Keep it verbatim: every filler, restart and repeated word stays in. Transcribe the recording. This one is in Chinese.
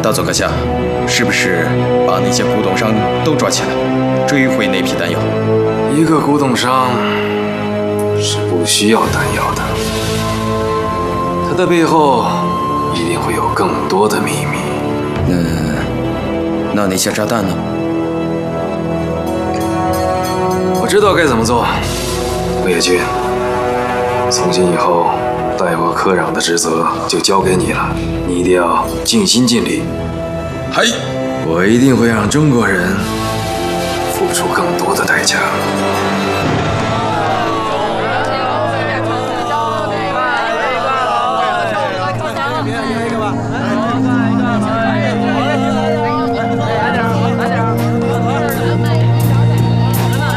大佐阁下，是不是把那些古董商都抓起来，追回那批丹药？ 一个古董商是不需要丹药的，他的背后一定会有更多的秘密。 那那那些炸弹呢？ 我知道该怎么做，陆野君。从今以后，代我科壤的职责就交给你了，你一定要尽心尽力。 嘿， 我一定会让中国人付出更多的代价。